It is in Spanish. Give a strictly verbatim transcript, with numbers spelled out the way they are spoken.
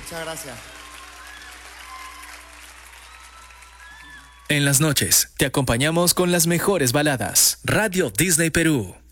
Muchas gracias. En las noches te acompañamos con las mejores baladas. Radio Disney Perú.